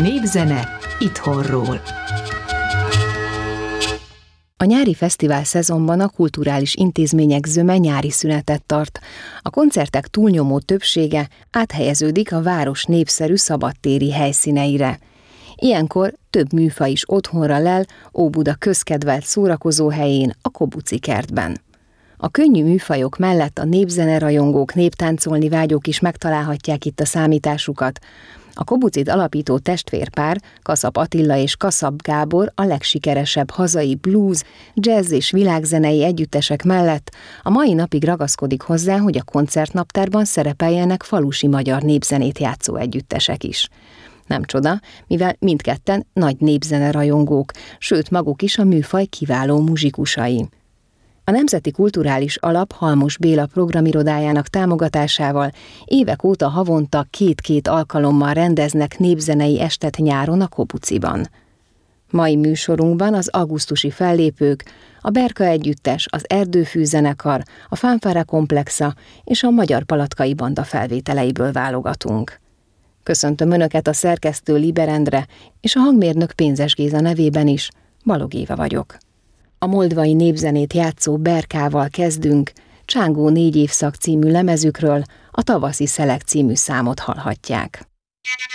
Népzene itthonról. A nyári fesztivál szezonban a kulturális intézmények zöme nyári szünetet tart. A koncertek túlnyomó többsége áthelyeződik a város népszerű szabadtéri helyszíneire. Ilyenkor több műfaj is otthonra lel Óbuda közkedvelt szórakozóhelyén, a Kobuci kertben. A könnyű műfajok mellett a népzene rajongók, néptáncolni vágyók is megtalálhatják itt a számításukat. A Kobucit alapító testvérpár, Kaszab Attila és Kaszab Gábor a legsikeresebb hazai blues, jazz és világzenei együttesek mellett a mai napig ragaszkodik hozzá, hogy a koncertnaptárban szerepeljenek falusi magyar népzenét játszó együttesek is. Nem csoda, mivel mindketten nagy népzene rajongók, sőt maguk is a műfaj kiváló muzsikusai. A Nemzeti Kulturális Alap Halmos Béla programirodájának támogatásával évek óta havonta 2-2 alkalommal rendeznek népzenei estet nyáron a Kobuciban. Mai műsorunkban az augusztusi fellépők, a Berka Együttes, az Erdőfű zenekar, a Fanfara Komplexa és a Magyar Palatkai Banda felvételeiből válogatunk. Köszöntöm Önöket a szerkesztő Liber Endre és a hangmérnök Pénzes Géza nevében is, Balog Éva vagyok. A moldvai népzenét játszó Berkával kezdünk, Csángó 4 évszak című lemezükről a Tavaszi Szelek című számot hallhatják.